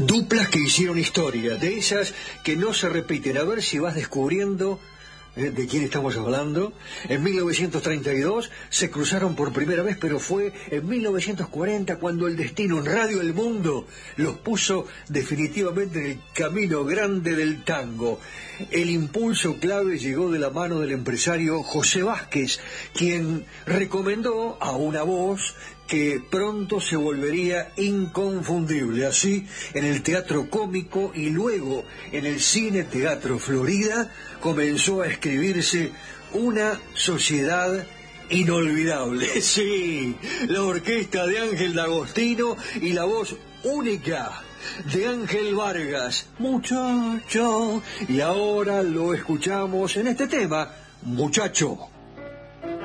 Duplas que hicieron historia, de esas que no se repiten. A ver si vas descubriendo de quién estamos hablando. En 1932 se cruzaron por primera vez, pero fue en 1940 cuando el destino en Radio El Mundo los puso definitivamente en el camino grande del tango. El impulso clave llegó de la mano del empresario José Vázquez, quien recomendó a una voz que pronto se volvería inconfundible. Así, en el teatro cómico y luego en el cine Teatro Florida, comenzó a escribirse una sociedad inolvidable. Sí, la orquesta de Ángel D'Agostino y la voz única de Ángel Vargas, muchacho. Y ahora lo escuchamos en este tema, Muchacho.